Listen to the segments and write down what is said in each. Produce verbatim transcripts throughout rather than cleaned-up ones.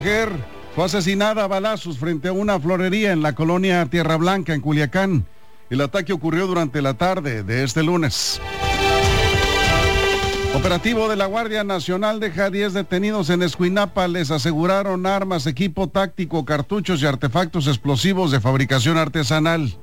Mujer fue asesinada a balazos frente a una florería en la colonia Tierra Blanca, en Culiacán. El ataque ocurrió durante la tarde de este lunes. Operativo de la Guardia Nacional deja diez detenidos en Escuinapa. Les aseguraron armas, equipo táctico, cartuchos y artefactos explosivos de fabricación artesanal.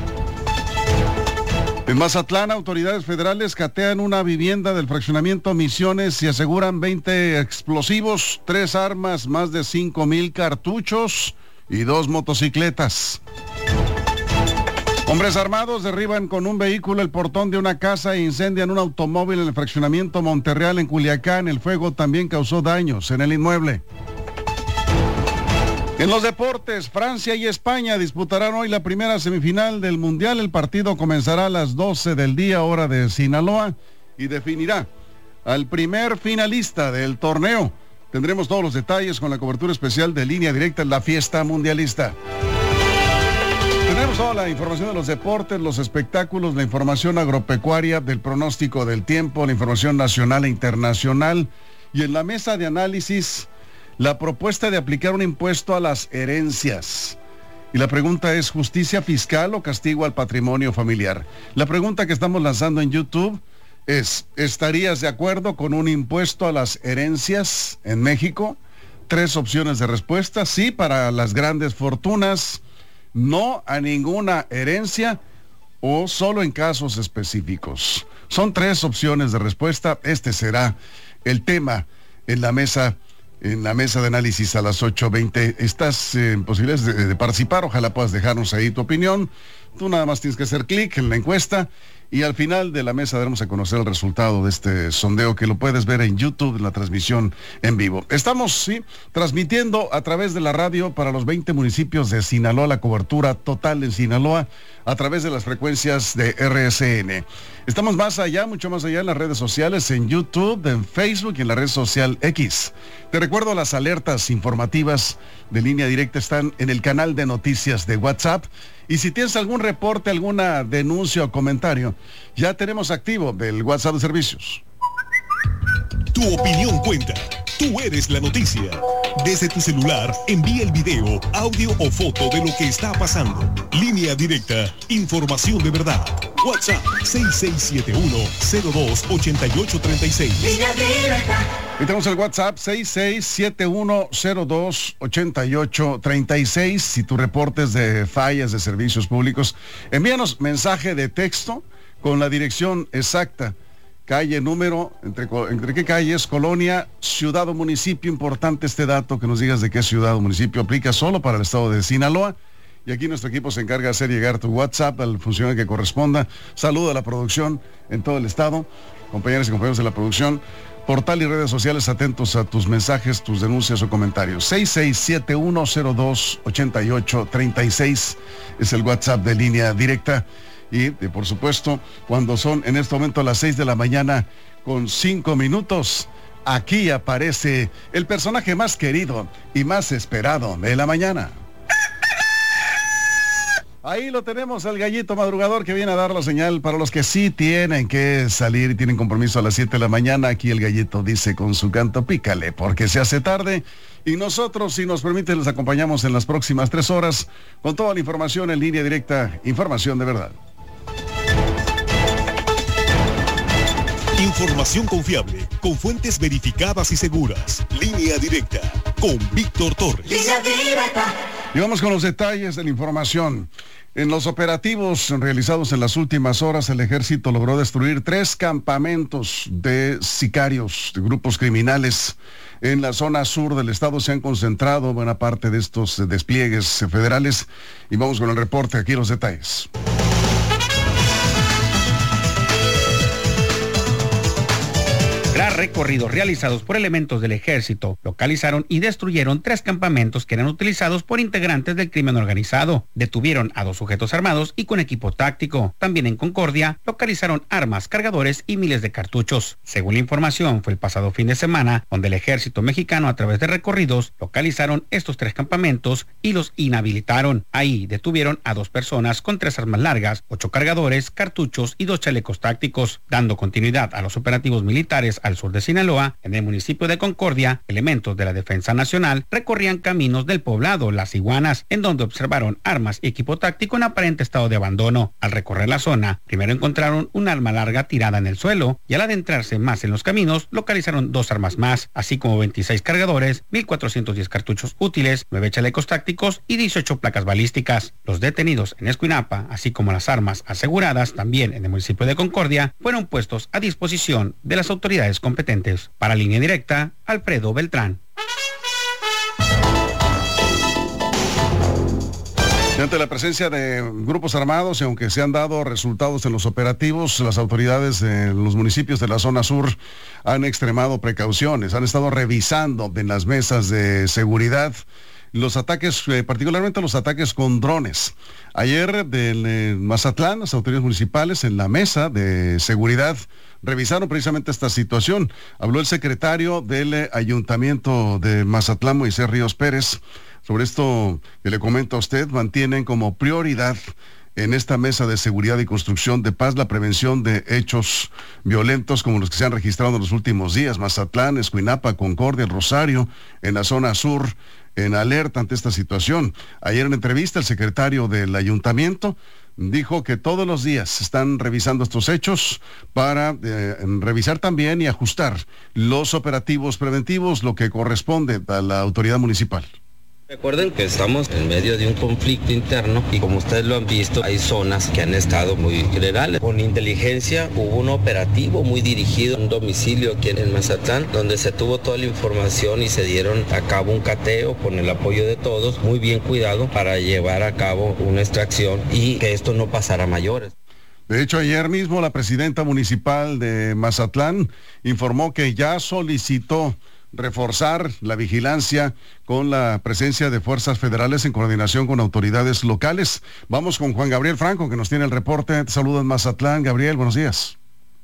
En Mazatlán, autoridades federales catean una vivienda del fraccionamiento Misiones y aseguran veinte explosivos, tres armas, más de cinco mil cartuchos y dos motocicletas. Hombres armados derriban con un vehículo el portón de una casa e incendian un automóvil en el fraccionamiento Monterreal en Culiacán. El fuego también causó daños en el inmueble. En los deportes, Francia y España disputarán hoy la primera semifinal del Mundial. El partido comenzará a las doce del día, hora de Sinaloa, y definirá al primer finalista del torneo. Tendremos todos los detalles con la cobertura especial de Línea Directa en la fiesta mundialista. Tenemos toda la información de los deportes, los espectáculos, la información agropecuaria, del pronóstico del tiempo, la información nacional e internacional. Y en la mesa de análisis, la propuesta de aplicar un impuesto a las herencias. Y la pregunta es, ¿justicia fiscal o castigo al patrimonio familiar? La pregunta que estamos lanzando en YouTube es, ¿estarías de acuerdo con un impuesto a las herencias en México? Tres opciones de respuesta: sí para las grandes fortunas, no a ninguna herencia o solo en casos específicos. Son tres opciones de respuesta. Este será el tema en la mesa en la mesa de análisis a las ocho veinte. Estás en posibilidades de, de participar. Ojalá puedas dejarnos ahí tu opinión. Tú nada más tienes que hacer clic en la encuesta y al final de la mesa daremos a conocer el resultado de este sondeo, que lo puedes ver en YouTube, en la transmisión en vivo. Estamos, sí, transmitiendo a través de la radio para los veinte municipios de Sinaloa, la cobertura total en Sinaloa, a través de las frecuencias de R S N. Estamos más allá, mucho más allá en las redes sociales, en YouTube, en Facebook y en la red social X. Te recuerdo, las alertas informativas de Línea Directa están en el canal de noticias de WhatsApp. Y si tienes algún reporte, alguna denuncia o comentario, ya tenemos activo el WhatsApp de servicios. Tu opinión cuenta. Tú eres la noticia. Desde tu celular, envía el video, audio o foto de lo que está pasando. Línea Directa, información de verdad. WhatsApp seis seis siete uno, cero dos, ocho ocho tres seis. Línea Directa. Y tenemos el WhatsApp seis seis siete uno, cero dos, ocho ocho tres seis. Si tu reportes de fallas de servicios públicos, envíanos mensaje de texto con la dirección exacta. Calle, número, entre, entre qué calles, colonia, ciudad o municipio. Importante este dato, que nos digas de qué ciudad o municipio. Aplica solo para el estado de Sinaloa. Y aquí nuestro equipo se encarga de hacer llegar tu WhatsApp al funcionario que corresponda. Saludo a la producción en todo el estado, compañeras y compañeros de la producción. Portal y redes sociales atentos a tus mensajes, tus denuncias o comentarios. seis seis siete uno, cero dos, ocho ocho tres seis es el WhatsApp de Línea Directa. Y, y por supuesto, cuando son en este momento las seis de la mañana con cinco minutos, aquí aparece el personaje más querido y más esperado de la mañana. Ahí lo tenemos, el gallito madrugador que viene a dar la señal para los que sí tienen que salir y tienen compromiso a las siete de la mañana. Aquí el gallito dice con su canto: pícale, porque se hace tarde. Y nosotros, si nos permite, les acompañamos en las próximas tres horas con toda la información en Línea Directa, información de verdad. Información confiable, con fuentes verificadas y seguras. Línea Directa, con Víctor Torres. Línea Directa. Y vamos con los detalles de la información. En los operativos realizados en las últimas horas, el ejército logró destruir tres campamentos de sicarios, de grupos criminales. En la zona sur del estado se han concentrado buena parte de estos despliegues federales. Y vamos con el reporte, aquí los detalles. Tras recorridos realizados por elementos del ejército, localizaron y destruyeron tres campamentos que eran utilizados por integrantes del crimen organizado. Detuvieron a dos sujetos armados y con equipo táctico. También en Concordia, localizaron armas, cargadores y miles de cartuchos. Según la información, fue el pasado fin de semana donde el ejército mexicano, a través de recorridos, localizaron estos tres campamentos y los inhabilitaron. Ahí detuvieron a dos personas con tres armas largas, ocho cargadores, cartuchos y dos chalecos tácticos. Dando continuidad a los operativos militares al sur sur de Sinaloa, en el municipio de Concordia, elementos de la Defensa Nacional recorrían caminos del poblado Las Iguanas, en donde observaron armas y equipo táctico en aparente estado de abandono. Al recorrer la zona, primero encontraron un arma larga tirada en el suelo y al adentrarse más en los caminos, localizaron dos armas más, así como veintiséis cargadores, mil cuatrocientos diez cartuchos útiles, nueve chalecos tácticos y dieciocho placas balísticas. Los detenidos en Escuinapa, así como las armas aseguradas también en el municipio de Concordia, fueron puestos a disposición de las autoridades competentes. Para Línea Directa, Alfredo Beltrán. Ante la presencia de grupos armados y aunque se han dado resultados en los operativos, las autoridades de los municipios de la zona sur han extremado precauciones, han estado revisando en las mesas de seguridad los ataques, eh, particularmente los ataques con drones. Ayer en eh, Mazatlán, las autoridades municipales en la mesa de seguridad revisaron precisamente esta situación. Habló el secretario del eh, Ayuntamiento de Mazatlán, Moisés Ríos Pérez. Sobre esto que le comento a usted, mantienen como prioridad en esta mesa de seguridad y construcción de paz la prevención de hechos violentos como los que se han registrado en los últimos días. Mazatlán, Escuinapa, Concordia, El Rosario, en la zona sur, en alerta ante esta situación. Ayer en entrevista el secretario del ayuntamiento dijo que todos los días están revisando estos hechos para eh, revisar también y ajustar los operativos preventivos, lo que corresponde a la autoridad municipal. Recuerden que estamos en medio de un conflicto interno y como ustedes lo han visto, hay zonas que han estado muy generales. Con inteligencia hubo un operativo muy dirigido a un domicilio aquí en Mazatlán, donde se tuvo toda la información y se dieron a cabo un cateo con el apoyo de todos, muy bien cuidado para llevar a cabo una extracción y que esto no pasara a mayores. De hecho, ayer mismo la presidenta municipal de Mazatlán informó que ya solicitó reforzar la vigilancia con la presencia de fuerzas federales en coordinación con autoridades locales. Vamos con Juan Gabriel Franco, que nos tiene el reporte. Te saludo en Mazatlán. Gabriel, buenos días.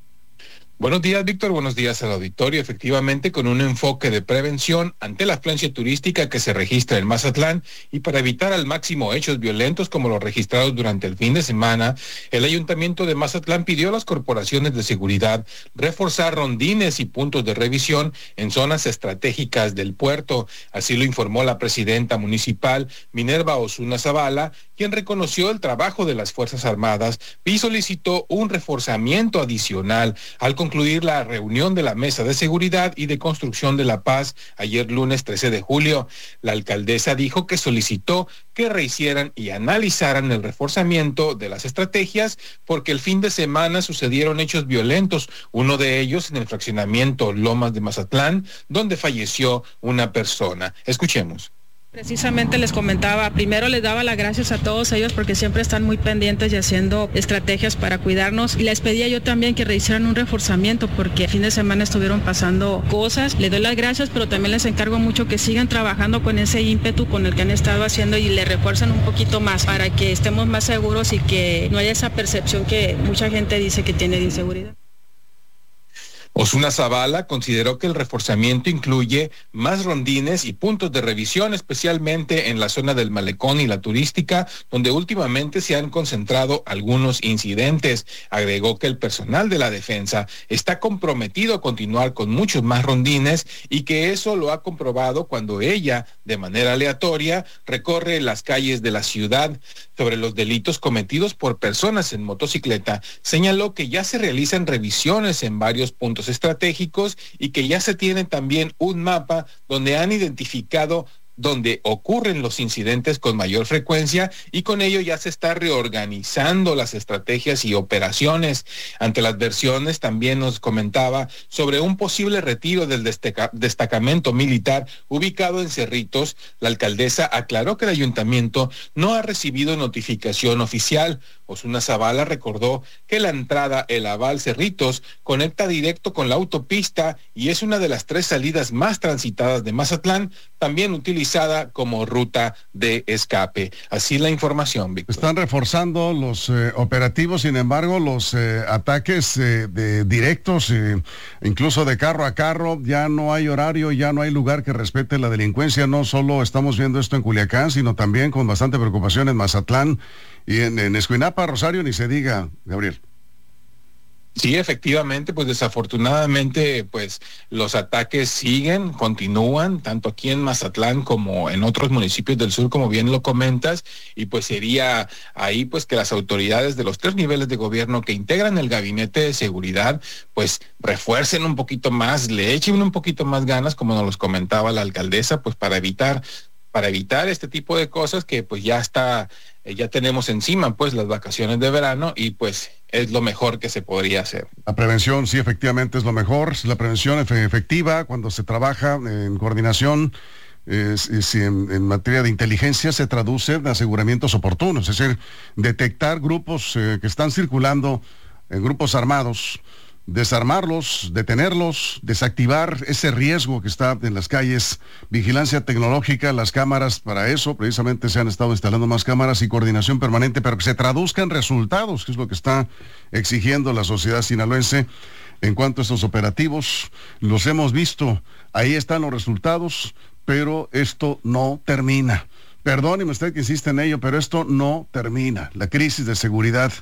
Buenos días, Víctor. Buenos días al auditorio. Efectivamente, con un enfoque de prevención ante la afluencia turística que se registra en Mazatlán y para evitar al máximo hechos violentos como los registrados durante el fin de semana, el Ayuntamiento de Mazatlán pidió a las corporaciones de seguridad reforzar rondines y puntos de revisión en zonas estratégicas del puerto. Así lo informó la presidenta municipal, Minerva Osuna Zavala, quien reconoció el trabajo de las Fuerzas Armadas y solicitó un reforzamiento adicional al concluir la reunión de la Mesa de Seguridad y de Construcción de la Paz ayer lunes trece de julio. La alcaldesa dijo que solicitó que rehicieran y analizaran el reforzamiento de las estrategias porque el fin de semana sucedieron hechos violentos, uno de ellos en el fraccionamiento Lomas de Mazatlán, donde falleció una persona. Escuchemos. Precisamente les comentaba, primero les daba las gracias a todos ellos porque siempre están muy pendientes y haciendo estrategias para cuidarnos y les pedía yo también que rehicieran un reforzamiento porque el fin de semana estuvieron pasando cosas. Les doy las gracias, pero también les encargo mucho que sigan trabajando con ese ímpetu con el que han estado haciendo y le refuerzan un poquito más para que estemos más seguros y que no haya esa percepción que mucha gente dice que tiene de inseguridad. Osuna Zavala consideró que el reforzamiento incluye más rondines y puntos de revisión, especialmente en la zona del Malecón y la turística, donde últimamente se han concentrado algunos incidentes. Agregó que el personal de la defensa está comprometido a continuar con muchos más rondines y que eso lo ha comprobado cuando ella, de manera aleatoria, recorre las calles de la ciudad. Sobre los delitos cometidos por personas en motocicleta, señaló que ya se realizan revisiones en varios puntos estratégicos y que ya se tiene también un mapa donde han identificado donde ocurren los incidentes con mayor frecuencia y con ello ya se está reorganizando las estrategias y operaciones. Ante las versiones también nos comentaba sobre un posible retiro del destaca- destacamento militar ubicado en Cerritos. La alcaldesa aclaró que el ayuntamiento no ha recibido notificación oficial. Osuna Zavala recordó que la entrada El Aval Cerritos conecta directo con la autopista y es una de las tres salidas más transitadas de Mazatlán, también utilizada como ruta de escape. Así la información, Víctor. Están reforzando los eh, operativos, sin embargo, los eh, ataques eh, de directos, eh, incluso de carro a carro, ya no hay horario, ya no hay lugar que respete la delincuencia. No solo estamos viendo esto en Culiacán, sino también con bastante preocupación en Mazatlán y en, en Escuinapa, Rosario, ni se diga, Gabriel. Sí, efectivamente, pues desafortunadamente, pues los ataques siguen, continúan, tanto aquí en Mazatlán como en otros municipios del sur, como bien lo comentas, y pues sería ahí pues que las autoridades de los tres niveles de gobierno que integran el gabinete de seguridad, pues refuercen un poquito más, le echen un poquito más ganas, como nos los comentaba la alcaldesa, pues para evitar para evitar este tipo de cosas que pues ya está, eh, ya tenemos encima pues las vacaciones de verano y pues es lo mejor que se podría hacer. La prevención sí efectivamente es lo mejor, la prevención efe- efectiva cuando se trabaja en coordinación, es, es en, en materia de inteligencia se traduce en aseguramientos oportunos, es decir, detectar grupos eh, que están circulando, en grupos armados, desarmarlos, detenerlos, desactivar ese riesgo que está en las calles, vigilancia tecnológica, las cámaras, para eso precisamente se han estado instalando más cámaras y coordinación permanente, pero que se traduzcan resultados, que es lo que está exigiendo la sociedad sinaloense en cuanto a estos operativos. Los hemos visto, ahí están los resultados, pero esto no termina. Perdóneme usted que insiste en ello, pero esto no termina. La crisis de seguridad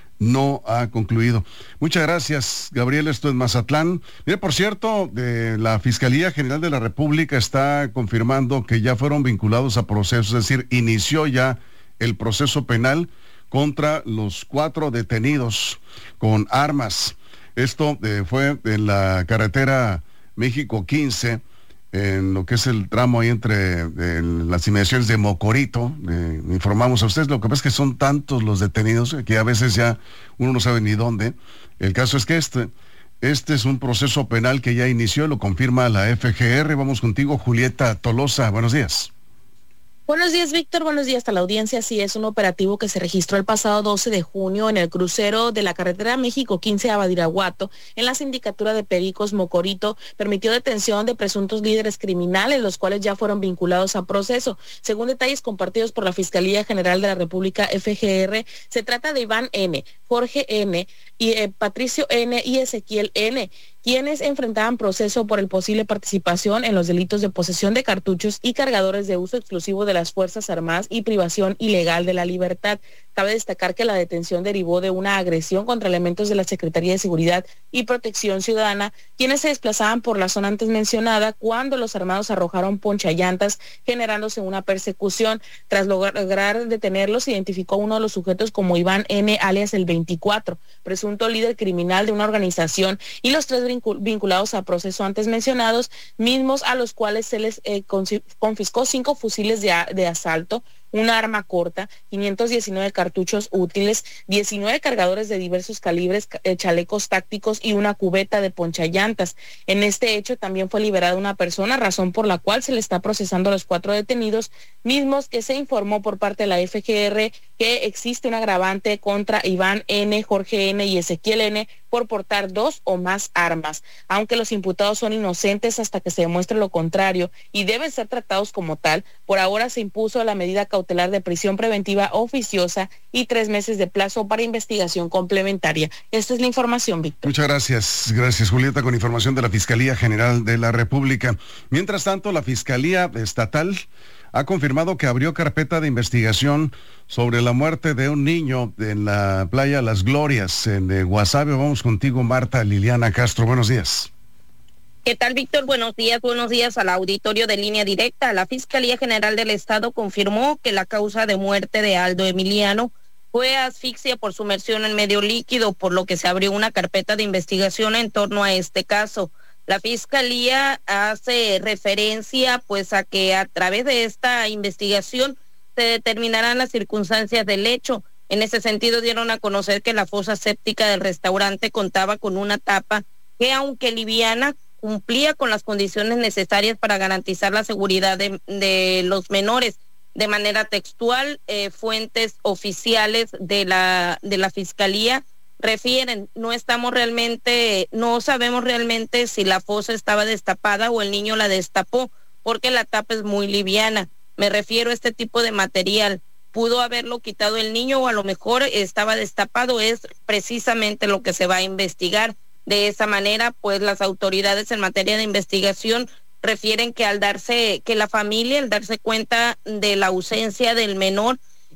no ha concluido. Muchas gracias, Gabriel. Esto es Mazatlán. Mire, por cierto, eh, la Fiscalía General de la República está confirmando que ya fueron vinculados a procesos, es decir, inició ya el proceso penal contra los cuatro detenidos con armas. Esto eh, fue en la carretera México quince, en lo que es el tramo ahí entre eh, las inmediaciones de Mocorito. Eh, informamos a ustedes, lo que pasa es que son tantos los detenidos que a veces ya uno no sabe ni dónde. El caso es que este, este es un proceso penal que ya inició, lo confirma la F G R. Vamos contigo, Julieta Tolosa. Buenos días. Buenos días, Víctor. Buenos días a la audiencia. Sí, es un operativo que se registró el pasado doce de junio en el crucero de la carretera México quince a Badiraguato, en la sindicatura de Pericos, Mocorito. Permitió detención de presuntos líderes criminales, los cuales ya fueron vinculados a proceso. Según detalles compartidos por la Fiscalía General de la República, F G R, se trata de Iván N., Jorge N., y eh, Patricio N. y Ezequiel N., quienes enfrentaban proceso por el posible participación en los delitos de posesión de cartuchos y cargadores de uso exclusivo de las Fuerzas Armadas y privación ilegal de la libertad. Cabe destacar que la detención derivó de una agresión contra elementos de la Secretaría de Seguridad y Protección Ciudadana, quienes se desplazaban por la zona antes mencionada cuando los armados arrojaron ponchallantas, generándose una persecución. Tras lograr detenerlos, identificó a uno de los sujetos como Iván N., alias el veinticuatro, presunto líder criminal de una organización, y los tres vinculados a proceso antes mencionados, mismos a los cuales se les eh, confiscó cinco fusiles de, a, de asalto, una arma corta, quinientos diecinueve cartuchos útiles, diecinueve cargadores de diversos calibres, eh, chalecos tácticos y una cubeta de ponchallantas. En este hecho también fue liberada una persona, razón por la cual se le está procesando a los cuatro detenidos, mismos que se informó por parte de la F G R que existe un agravante contra Iván N., Jorge N. y Ezequiel N. por portar dos o más armas, aunque los imputados son inocentes hasta que se demuestre lo contrario y deben ser tratados como tal. Por ahora se impuso la medida cautelar de prisión preventiva oficiosa y tres meses de plazo para investigación complementaria. Esta es la información, Víctor. Muchas gracias. Gracias, Julieta, con información de la Fiscalía General de la República. Mientras tanto, la Fiscalía Estatal ha confirmado que abrió carpeta de investigación sobre la muerte de un niño en la playa Las Glorias, en Guasave. Vamos contigo, Marta Liliana Castro. Buenos días. ¿Qué tal, Víctor? Buenos días, buenos días al auditorio de Línea Directa. La Fiscalía General del Estado confirmó que la causa de muerte de Aldo Emiliano fue asfixia por sumersión en medio líquido, por lo que se abrió una carpeta de investigación en torno a este caso. La Fiscalía hace referencia pues a que a través de esta investigación se determinarán las circunstancias del hecho. En ese sentido dieron a conocer que la fosa séptica del restaurante contaba con una tapa que, aunque liviana, cumplía con las condiciones necesarias para garantizar la seguridad de, de los menores. De manera textual, eh, fuentes oficiales de la, de la Fiscalía refieren, no estamos realmente, no sabemos realmente si la fosa estaba destapada o el niño la destapó, porque la tapa es muy liviana. Me refiero a este tipo de material. Pudo haberlo quitado el niño o a lo mejor estaba destapado, es precisamente lo que se va a investigar. De esa manera, pues las autoridades en materia de investigación refieren que al darse, que la familia, al darse cuenta de la ausencia del menor,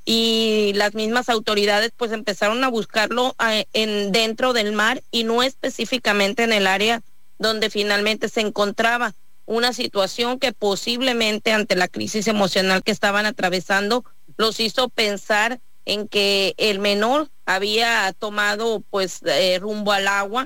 y las mismas autoridades pues empezaron a buscarlo eh, en dentro del mar y no específicamente en el área donde finalmente se encontraba. Una situación que posiblemente ante la crisis emocional que estaban atravesando los hizo pensar en que el menor había tomado pues eh, rumbo al agua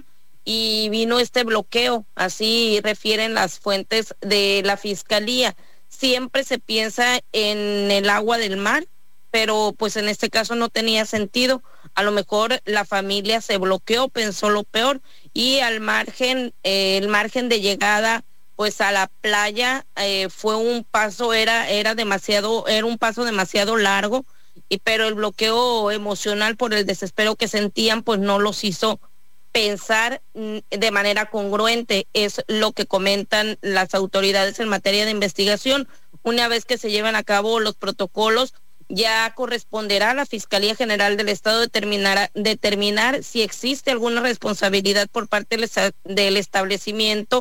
y vino este bloqueo, así refieren las fuentes de la fiscalía. Siempre se piensa en el agua del mar, pero pues en este caso no tenía sentido. A lo mejor la familia se bloqueó, pensó lo peor y al margen, eh, el margen de llegada pues a la playa eh, fue un paso, era, era demasiado, era un paso demasiado largo, y pero el bloqueo emocional por el desespero que sentían pues no los hizo pensar de manera congruente. Es lo que comentan las autoridades en materia de investigación. Una vez que se llevan a cabo los protocolos, ya corresponderá a la Fiscalía General del Estado determinar, determinar si existe alguna responsabilidad por parte del establecimiento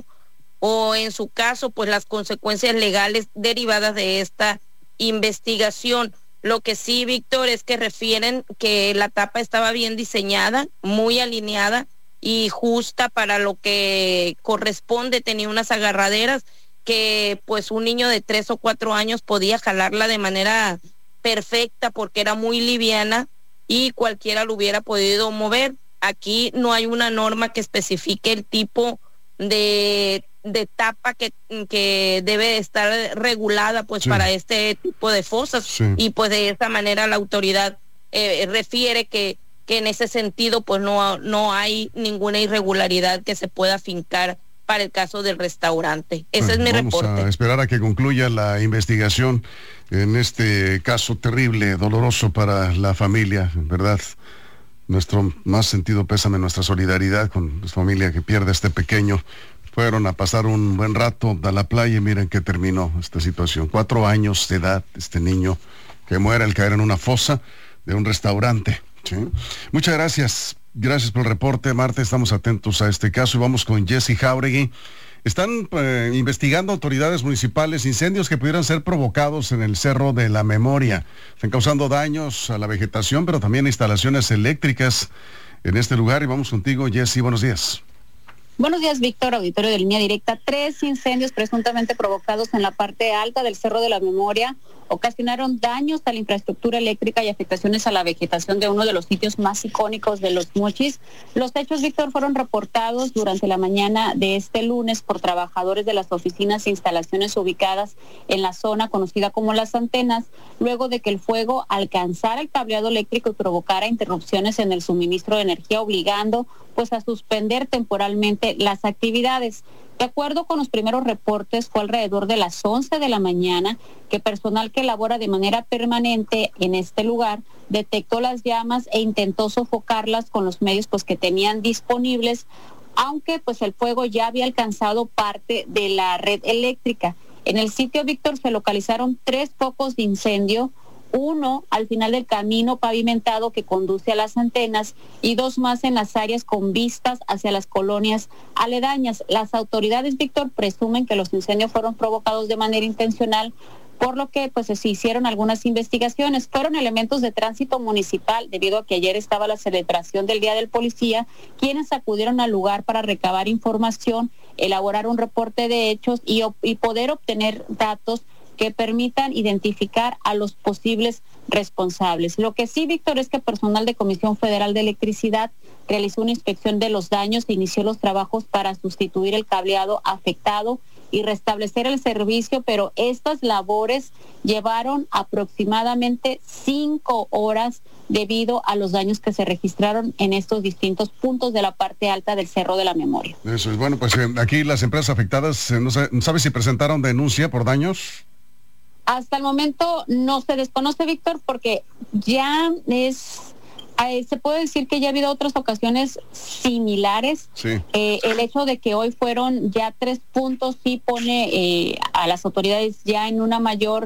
o en su caso pues las consecuencias legales derivadas de esta investigación. Lo que sí, Víctor, es que refieren que la tapa estaba bien diseñada, muy alineada y justa para lo que corresponde. Tenía unas agarraderas que pues un niño de tres o cuatro años podía jalarla de manera perfecta porque era muy liviana y cualquiera lo hubiera podido mover. Aquí no hay una norma que especifique el tipo de, de tapa que, que debe estar regulada pues sí. para este tipo de fosas sí. y pues de esa manera la autoridad eh, refiere que, que en ese sentido pues no, no hay ninguna irregularidad que se pueda fincar para el caso del restaurante. Ese bueno, es mi vamos reporte. Vamos a esperar a que concluya la investigación en este caso terrible, doloroso para la familia, ¿verdad? Nuestro más sentido pésame, nuestra solidaridad con la familia que pierde a este pequeño. Fueron a pasar un buen rato a la playa y miren que terminó esta situación. Cuatro años de edad, este niño que muere al caer en una fosa de un restaurante. ¿Sí? Muchas gracias. Gracias por el reporte, Marta. Estamos atentos a este caso y vamos con Jessy Jauregui. Están eh, investigando autoridades municipales incendios que pudieran ser provocados en el Cerro de la Memoria. Están causando daños a la vegetación, pero también instalaciones eléctricas en este lugar. Y vamos contigo, Jessy. Buenos días. Buenos días, Víctor, auditorio de Línea Directa. Tres incendios presuntamente provocados en la parte alta del Cerro de la Memoria ocasionaron daños a la infraestructura eléctrica y afectaciones a la vegetación de uno de los sitios más icónicos de Los Mochis. Los hechos, Víctor, fueron reportados durante la mañana de este lunes por trabajadores de las oficinas e instalaciones ubicadas en la zona conocida como Las Antenas, luego de que el fuego alcanzara el cableado eléctrico y provocara interrupciones en el suministro de energía, obligando pues a suspender temporalmente las actividades. De acuerdo con los primeros reportes, fue alrededor de las once de la mañana que personal que labora de manera permanente en este lugar detectó las llamas e intentó sofocarlas con los medios pues que tenían disponibles, aunque pues el fuego ya había alcanzado parte de la red eléctrica. En el sitio, Víctor, se localizaron tres focos de incendio, uno al final del camino pavimentado que conduce a Las Antenas y dos más en las áreas con vistas hacia las colonias aledañas. Las autoridades, Víctor, presumen que los incendios fueron provocados de manera intencional, por lo que pues se hicieron algunas investigaciones. Fueron elementos de tránsito municipal, debido a que ayer estaba la celebración del Día del Policía, quienes acudieron al lugar para recabar información, elaborar un reporte de hechos y, y poder obtener datos que permitan identificar a los posibles responsables. Lo que sí, Víctor, es que personal de Comisión Federal de Electricidad realizó una inspección de los daños e inició los trabajos para sustituir el cableado afectado y restablecer el servicio, pero estas labores llevaron aproximadamente cinco horas debido a los daños que se registraron en estos distintos puntos de la parte alta del Cerro de la Memoria. Eso es bueno, pues eh, aquí las empresas afectadas, eh, no sé, ¿sabes si presentaron denuncia por daños? Hasta el momento no se desconoce, Víctor, porque ya es, eh, se puede decir que ya ha habido otras ocasiones similares. Sí. Eh, el hecho de que hoy fueron ya tres puntos sí pone eh, a las autoridades ya en una mayor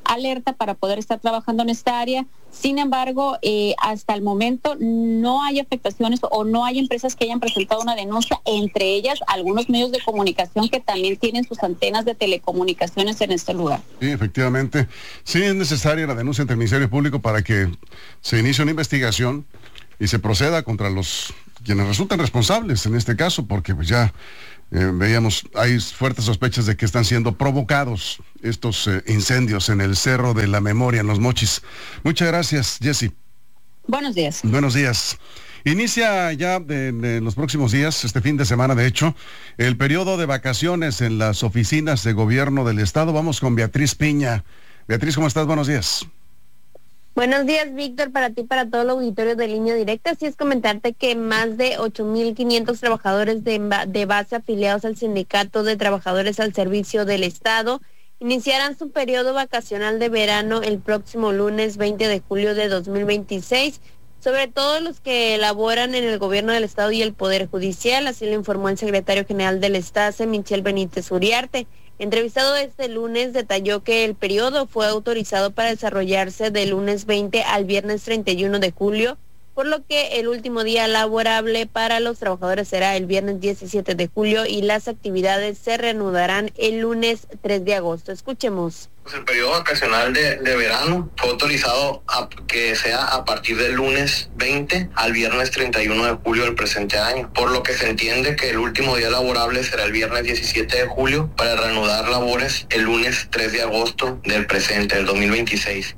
alerta para poder estar trabajando en esta área. Sin embargo, eh, hasta el momento no hay afectaciones o no hay empresas que hayan presentado una denuncia, entre ellas algunos medios de comunicación que también tienen sus antenas de telecomunicaciones en este lugar. Sí, efectivamente. Sí, es necesaria la denuncia ante el Ministerio Público para que se inicie una investigación y se proceda contra los quienes resultan responsables en este caso, porque pues ya eh, veíamos, hay fuertes sospechas de que están siendo provocados estos eh, incendios en el Cerro de la Memoria, en Los Mochis. Muchas gracias, Jessy. Buenos días. Buenos días. Inicia ya en, en los próximos días, este fin de semana de hecho, el periodo de vacaciones en las oficinas de gobierno del estado. Vamos con Beatriz Piña. Beatriz, ¿cómo estás? Buenos días. Buenos días, Víctor, para ti, para todo el auditorio de Línea Directa. Así es, comentarte que más de ocho mil quinientos trabajadores de, de base afiliados al Sindicato de Trabajadores al Servicio del Estado iniciarán su periodo vacacional de verano el próximo lunes veinte de julio de dos mil veintiséis, sobre todo los que elaboran en el gobierno del Estado y el Poder Judicial. Así lo informó el secretario general del STACE, Michel Benítez Uriarte. Entrevistado este lunes, detalló que el periodo fue autorizado para desarrollarse del lunes veinte al viernes treinta y uno de julio, por lo que el último día laborable para los trabajadores será el viernes diecisiete de julio y las actividades se reanudarán el lunes tres de agosto. Escuchemos. El periodo vacacional de, de verano fue autorizado a que sea a partir del lunes veinte al viernes treinta y uno de julio del presente año, por lo que se entiende que el último día laborable será el viernes diecisiete de julio para reanudar labores el lunes tres de agosto del presente, del dos mil veintiséis.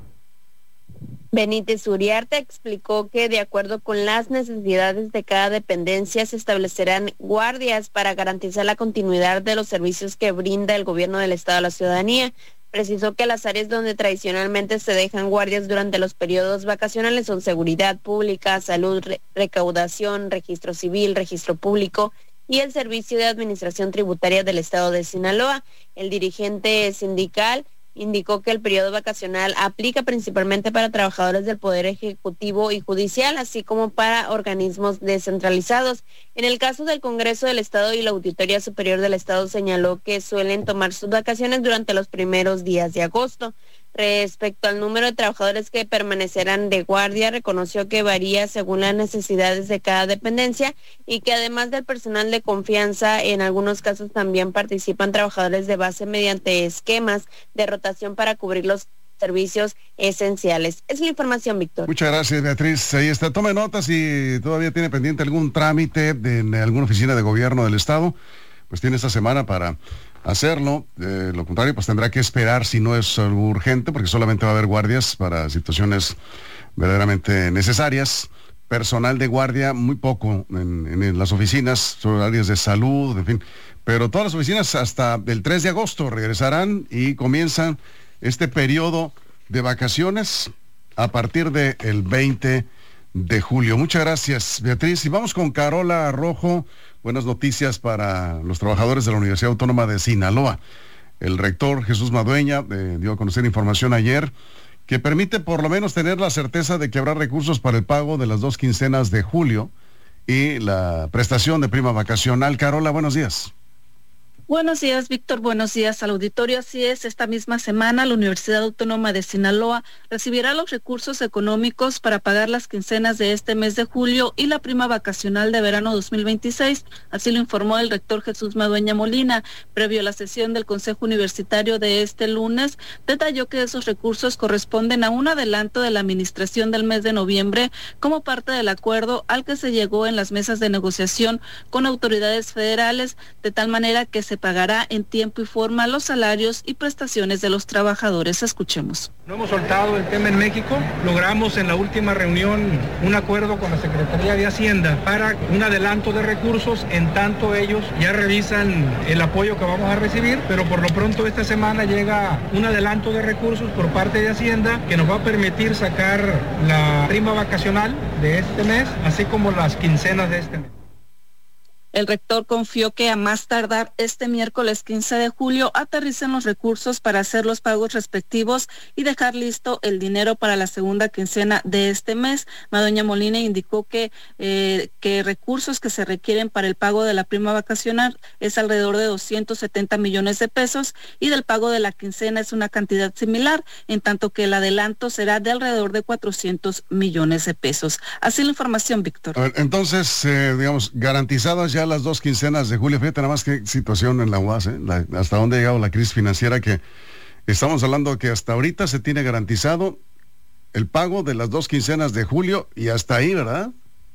Benítez Uriarte explicó que de acuerdo con las necesidades de cada dependencia se establecerán guardias para garantizar la continuidad de los servicios que brinda el gobierno del Estado a la ciudadanía. Precisó que las áreas donde tradicionalmente se dejan guardias durante los periodos vacacionales son seguridad pública, salud, re- recaudación, registro civil, registro público y el Servicio de Administración Tributaria del Estado de Sinaloa. El dirigente sindical indicó que el periodo vacacional aplica principalmente para trabajadores del Poder Ejecutivo y Judicial, así como para organismos descentralizados. En el caso del Congreso del Estado y la Auditoría Superior del Estado, señaló que suelen tomar sus vacaciones durante los primeros días de agosto. Respecto al número de trabajadores que permanecerán de guardia, reconoció que varía según las necesidades de cada dependencia y que además del personal de confianza, en algunos casos también participan trabajadores de base mediante esquemas de rotación para cubrir los servicios esenciales. Es la información, Víctor. Muchas gracias, Beatriz. Ahí está. Tome nota si todavía tiene pendiente algún trámite de, en alguna oficina de gobierno del Estado. Pues tiene esta semana para hacerlo. De lo contrario, pues tendrá que esperar si no es algo urgente, porque solamente va a haber guardias para situaciones verdaderamente necesarias. Personal de guardia, muy poco en, en, en las oficinas, sobre áreas de salud, en fin. Pero todas las oficinas hasta el tres de agosto regresarán y comienzan este periodo de vacaciones a partir del veinte de julio. Muchas gracias, Beatriz. Y vamos con Carola Rojo. Buenas noticias para los trabajadores de la Universidad Autónoma de Sinaloa. El rector Jesús Madueña eh, dio a conocer información ayer que permite por lo menos tener la certeza de que habrá recursos para el pago de las dos quincenas de julio y la prestación de prima vacacional. Carola, buenos días. Buenos días, Víctor. Buenos días al auditorio. Así es, esta misma semana la Universidad Autónoma de Sinaloa recibirá los recursos económicos para pagar las quincenas de este mes de julio y la prima vacacional de verano dos mil veintiséis. Así lo informó el rector Jesús Madueña Molina. Previo a la sesión del Consejo Universitario de este lunes, detalló que esos recursos corresponden a un adelanto de la administración del mes de noviembre como parte del acuerdo al que se llegó en las mesas de negociación con autoridades federales, de tal manera que se pagará en tiempo y forma los salarios y prestaciones de los trabajadores. Escuchemos. No hemos soltado el tema en México. Logramos en la última reunión un acuerdo con la Secretaría de Hacienda para un adelanto de recursos, en tanto ellos ya revisan el apoyo que vamos a recibir, pero por lo pronto esta semana llega un adelanto de recursos por parte de Hacienda que nos va a permitir sacar la prima vacacional de este mes, así como las quincenas de este mes. El rector confió que a más tardar este miércoles quince de julio aterricen los recursos para hacer los pagos respectivos y dejar listo el dinero para la segunda quincena de este mes. Madoña Molina indicó que, eh, que recursos que se requieren para el pago de la prima vacacional es alrededor de doscientos setenta millones de pesos y del pago de la quincena es una cantidad similar, en tanto que el adelanto será de alrededor de cuatrocientos millones de pesos. Así la información, Víctor. A ver, entonces, eh, digamos, garantizadas ya las dos quincenas de julio. Fíjate nada más qué situación en la U A S, ¿eh? la, hasta dónde ha llegado la crisis financiera, que estamos hablando que hasta ahorita se tiene garantizado el pago de las dos quincenas de julio y hasta ahí, ¿verdad?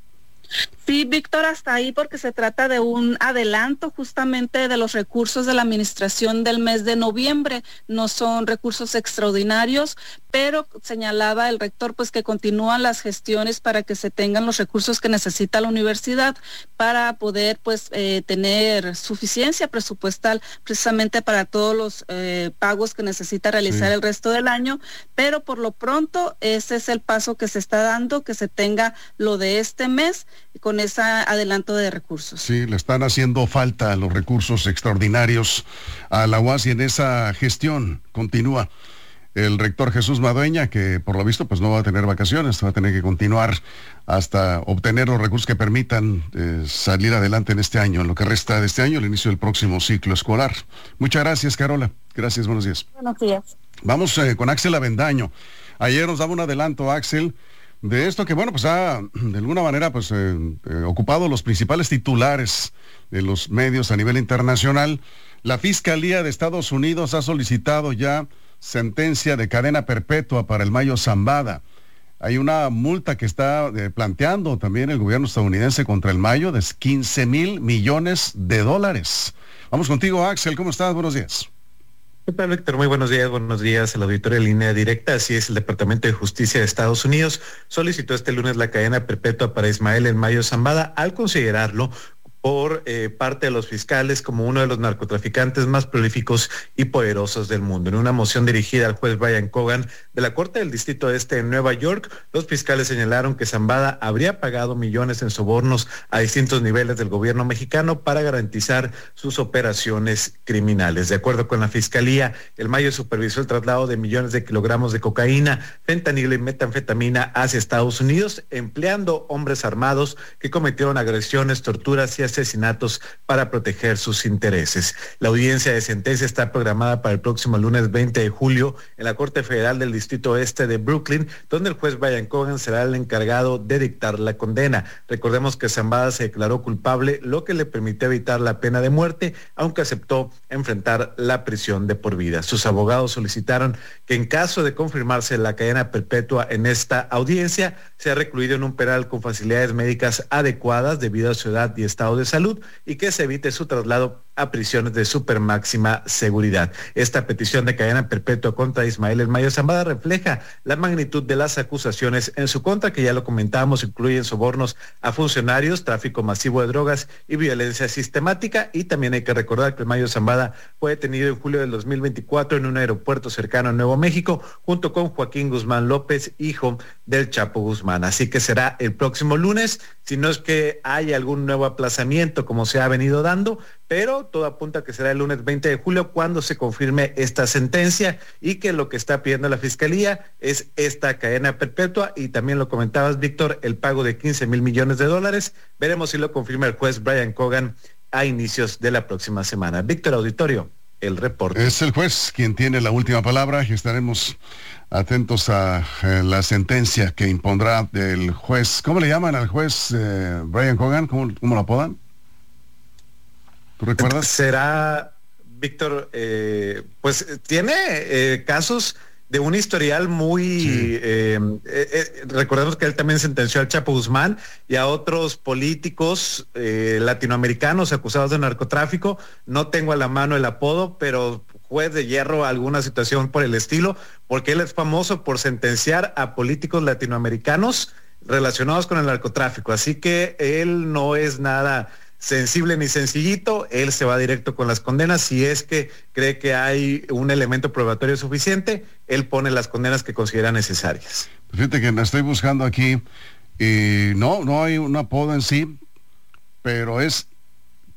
Sí, Víctor, hasta ahí, porque se trata de un adelanto justamente de los recursos de la administración del mes de noviembre. No son recursos extraordinarios, pero señalaba el rector pues que continúan las gestiones para que se tengan los recursos que necesita la universidad para poder pues eh, tener suficiencia presupuestal precisamente para todos los eh, pagos que necesita realizar sí. el resto del año, pero por lo pronto ese es el paso que se está dando, que se tenga lo de este mes con ese adelanto de recursos. Sí, le están haciendo falta los recursos extraordinarios a la U A S y en esa gestión continúa el rector Jesús Madueña, que por lo visto pues no va a tener vacaciones, va a tener que continuar hasta obtener los recursos que permitan eh, salir adelante en este año, en lo que resta de este año, el inicio del próximo ciclo escolar. Muchas gracias, Carola. Gracias, buenos días. Buenos días. Vamos eh, con Axel Avendaño. Ayer nos daba un adelanto, Axel, de esto que, bueno, pues ha de alguna manera pues eh, eh, ocupado los principales titulares de los medios a nivel internacional. La Fiscalía de Estados Unidos ha solicitado ya sentencia de cadena perpetua para el Mayo Zambada. Hay una multa que está eh, planteando también el gobierno estadounidense contra el Mayo de quince mil millones de dólares. Vamos contigo, Axel, ¿cómo estás? Buenos días. ¿Qué tal, Víctor? Muy buenos días, buenos días al auditorio de Línea Directa. Así es, el Departamento de Justicia de Estados Unidos solicitó este lunes la cadena perpetua para Ismael El Mayo Zambada al considerarlo por eh, parte de los fiscales como uno de los narcotraficantes más prolíficos y poderosos del mundo. En una moción dirigida al juez Brian Cogan de la Corte del Distrito Este en Nueva York, los fiscales señalaron que Zambada habría pagado millones en sobornos a distintos niveles del gobierno mexicano para garantizar sus operaciones criminales. De acuerdo con la Fiscalía, El Mayo supervisó el traslado de millones de kilogramos de cocaína, fentanilo y metanfetamina hacia Estados Unidos, empleando hombres armados que cometieron agresiones, torturas y asesinatos para proteger sus intereses. La audiencia de sentencia está programada para el próximo lunes veinte de julio en la Corte Federal del Distrito Este de Brooklyn, donde el juez Brian Cogan será el encargado de dictar la condena. Recordemos que Zambada se declaró culpable, lo que le permitió evitar la pena de muerte, aunque aceptó enfrentar la prisión de por vida. Sus abogados solicitaron que en caso de confirmarse la cadena perpetua en esta audiencia, sea recluido en un penal con facilidades médicas adecuadas debido a su edad y estado de salud y que se evite su traslado a prisiones de super máxima seguridad. Esta petición de cadena perpetua contra Ismael El Mayo Zambada refleja la magnitud de las acusaciones en su contra, que ya lo comentábamos, incluyen sobornos a funcionarios, tráfico masivo de drogas y violencia sistemática. Y también hay que recordar que El Mayo Zambada fue detenido en julio del dos mil veinticuatro en un aeropuerto cercano a Nuevo México, junto con Joaquín Guzmán López, hijo del Chapo Guzmán. Así que será el próximo lunes, si no es que hay algún nuevo aplazamiento como se ha venido dando, pero todo apunta a que será el lunes veinte de julio cuando se confirme esta sentencia y que lo que está pidiendo la Fiscalía es esta cadena perpetua y también lo comentabas, Víctor, el pago de quince mil millones de dólares. Veremos si lo confirma el juez Brian Cogan a inicios de la próxima semana. Víctor, auditorio, el reporte. Es el juez quien tiene la última palabra y estaremos atentos a eh, la sentencia que impondrá el juez. ¿Cómo le llaman al juez eh, Brian Cogan? ¿Cómo, cómo lo apodan? ¿Tú recuerdas? Será, Víctor, eh, pues tiene eh, casos de un historial muy... Sí. Eh, eh, eh, recordemos que él también sentenció al Chapo Guzmán y a otros políticos eh, latinoamericanos acusados de narcotráfico. No tengo a la mano el apodo, pero juez de hierro, alguna situación por el estilo, porque él es famoso por sentenciar a políticos latinoamericanos relacionados con el narcotráfico. Así que él no es nada sensible ni sencillito, él se va directo con las condenas. Si es que cree que hay un elemento probatorio suficiente, él pone las condenas que considera necesarias. Fíjate que la estoy buscando aquí y no, no hay un apodo en sí, pero es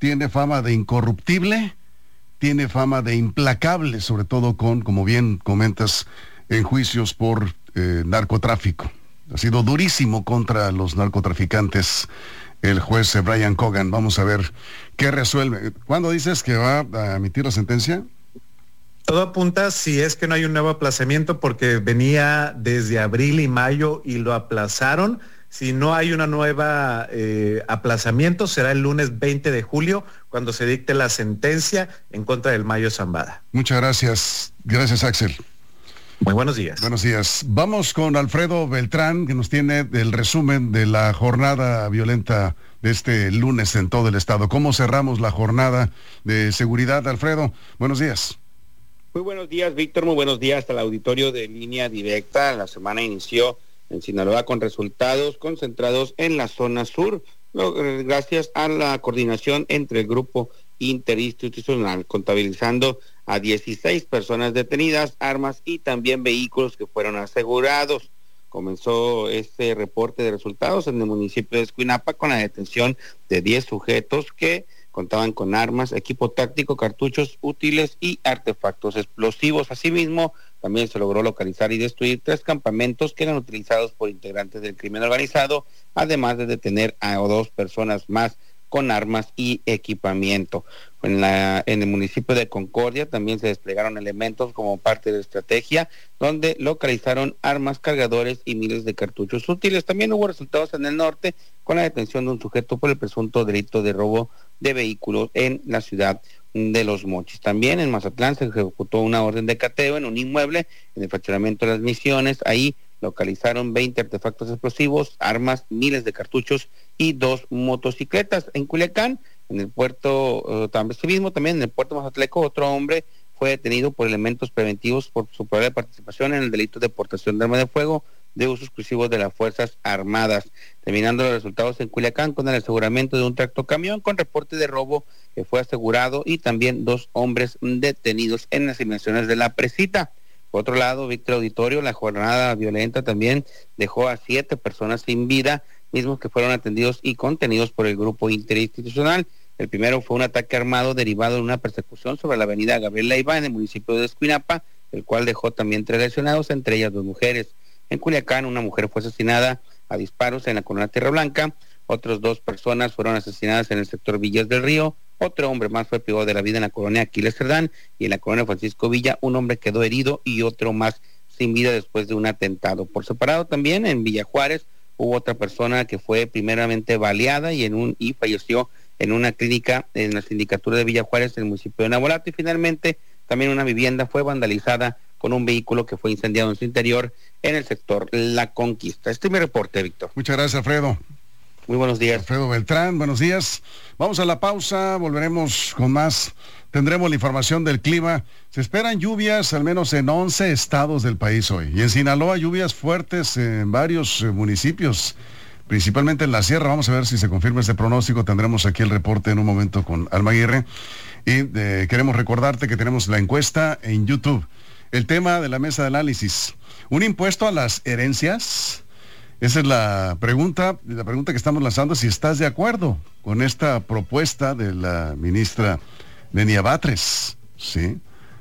tiene fama de incorruptible, tiene fama de implacable, sobre todo con, como bien comentas, en juicios por eh, narcotráfico. Ha sido durísimo contra los narcotraficantes el juez Brian Cogan. Vamos a ver qué resuelve. ¿Cuándo dices que va a emitir la sentencia? Todo apunta si es que no hay un nuevo aplazamiento, porque venía desde abril y mayo y lo aplazaron. Si no hay una nueva eh, aplazamiento, será el lunes veinte de julio cuando se dicte la sentencia en contra del Mayo Zambada. Muchas gracias. Gracias, Axel. Muy buenos días. Buenos días. Vamos con Alfredo Beltrán, que nos tiene el resumen de la jornada violenta de este lunes en todo el estado. ¿Cómo cerramos la jornada de seguridad, Alfredo? Buenos días. Muy buenos días, Víctor. Muy buenos días al auditorio de Línea Directa. La semana inició en Sinaloa con resultados concentrados en la zona sur, gracias a la coordinación entre el grupo interinstitucional, contabilizando a dieciséis personas detenidas, armas y también vehículos que fueron asegurados. Comenzó este reporte de resultados en el municipio de Escuinapa con la detención de diez sujetos que contaban con armas, equipo táctico, cartuchos útiles y artefactos explosivos. Asimismo, también se logró localizar y destruir tres campamentos que eran utilizados por integrantes del crimen organizado, además de detener a dos personas más con armas y equipamiento. En, la, en el municipio de Concordia también se desplegaron elementos como parte de la estrategia, donde localizaron armas, cargadores y miles de cartuchos útiles. También hubo resultados en el norte con la detención de un sujeto por el presunto delito de robo de vehículos en la ciudad de Los Mochis. También en Mazatlán se ejecutó una orden de cateo en un inmueble en el fraccionamiento de Las Misiones. Ahí localizaron veinte artefactos explosivos, armas, miles de cartuchos y dos motocicletas. En Culiacán, en el puerto, uh, también, mismo, también en el puerto Mazatleco, otro hombre fue detenido por elementos preventivos por su probable participación en el delito de portación de arma de fuego de uso exclusivo de las Fuerzas Armadas. Terminando los resultados en Culiacán con el aseguramiento de un tractocamión con reporte de robo que fue asegurado y también dos hombres detenidos en las inmediaciones de la Presita. Por otro lado, Víctor Auditorio, la jornada violenta también dejó a siete personas sin vida, mismos que fueron atendidos y contenidos por el grupo interinstitucional. El primero fue un ataque armado derivado de una persecución sobre la avenida Gabriel Leiva en el municipio de Escuinapa, el cual dejó también tres lesionados, entre ellas dos mujeres. En Culiacán, una mujer fue asesinada a disparos en la colonia Tierra Blanca, otras dos personas fueron asesinadas en el sector Villas del Río, otro hombre más fue privado de la vida en la colonia Aquiles Cerdán, y en la colonia Francisco Villa un hombre quedó herido y otro más sin vida después de un atentado. Por separado también en Villa Juárez hubo otra persona que fue primeramente baleada y en un y falleció en una clínica en la sindicatura de Villa Juárez en el municipio de Navolato, y finalmente también una vivienda fue vandalizada con un vehículo que fue incendiado en su interior en el sector La Conquista. Este es mi reporte, Víctor. Muchas gracias, Alfredo. Muy buenos días. Alfredo Beltrán, buenos días. Vamos a la pausa, volveremos con más. Tendremos la información del clima. Se esperan lluvias al menos en once estados del país hoy. Y en Sinaloa lluvias fuertes en varios eh, municipios, principalmente en la sierra. Vamos a ver si se confirma este pronóstico. Tendremos aquí el reporte en un momento con Alma Aguirre. Y eh, queremos recordarte que tenemos la encuesta en YouTube. El tema de la mesa de análisis. ¿Un impuesto a las herencias? Esa es la pregunta, la pregunta que estamos lanzando, si estás de acuerdo con esta propuesta de la ministra Lenia Batres, ¿sí?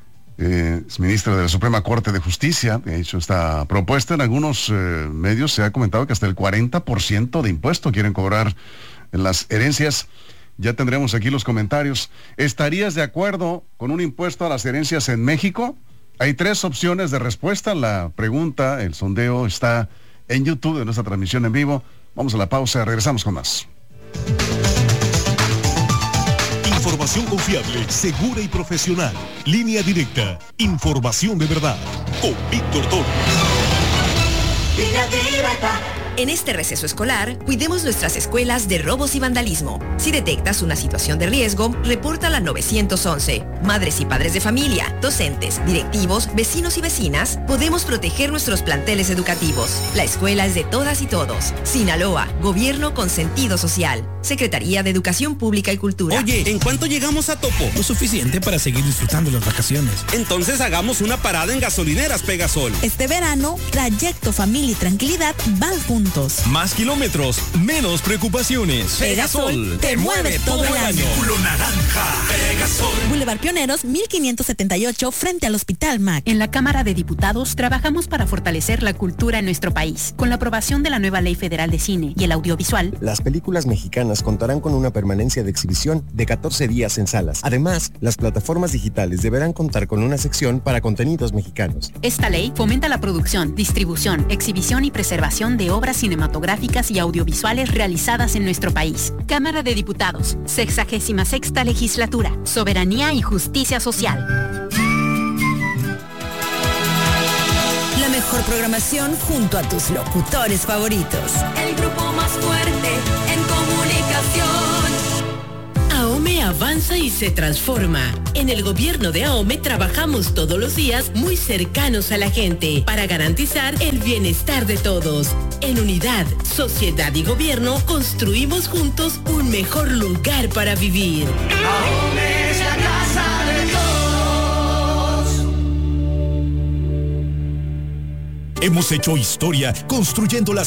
Eh, es ministra de la Suprema Corte de Justicia, ha hecho esta propuesta. En algunos eh, medios se ha comentado que hasta el cuarenta por ciento de impuesto quieren cobrar en las herencias. Ya tendremos aquí los comentarios. ¿Estarías de acuerdo con un impuesto a las herencias en México? Hay tres opciones de respuesta. La pregunta, el sondeo está en YouTube de nuestra transmisión en vivo. Vamos a la pausa, regresamos con más. Información confiable, segura y profesional. Línea Directa, información de verdad. Con Víctor Toro. Línea Directa. En este receso escolar, cuidemos nuestras escuelas de robos y vandalismo. Si detectas una situación de riesgo, repórtala al nueve once. Madres y padres de familia, docentes, directivos, vecinos y vecinas, podemos proteger nuestros planteles educativos. La escuela es de todas y todos. Sinaloa, gobierno con sentido social. Secretaría de Educación Pública y Cultura. Oye, ¿en cuánto llegamos a Topo? Lo suficiente para seguir disfrutando las vacaciones. Entonces hagamos una parada en gasolineras Pegasol. Este verano, trayecto, familia y tranquilidad van juntos. juntos. Más kilómetros, menos preocupaciones. Pegasol te mueve todo el año. Culo naranja. Pegasol. Boulevard Pioneros mil quinientos setenta y ocho frente al Hospital M A C. En la Cámara de Diputados trabajamos para fortalecer la cultura en nuestro país. Con la aprobación de la nueva Ley Federal de Cine y el audiovisual, las películas mexicanas contarán con una permanencia de exhibición de catorce días en salas. Además, las plataformas digitales deberán contar con una sección para contenidos mexicanos. Esta ley fomenta la producción, distribución, exhibición y preservación de obras cinematográficas y audiovisuales realizadas en nuestro país. Cámara de Diputados, sexagésima sexta legislatura, soberanía y justicia social. La mejor programación junto a tus locutores favoritos. El grupo más fuerte en comunicación. AOME avanza y se transforma. En el gobierno de AOME trabajamos todos los días muy cercanos a la gente para garantizar el bienestar de todos. En unidad, sociedad y gobierno construimos juntos un mejor lugar para vivir. AOME es la casa de todos. Hemos hecho historia construyendo las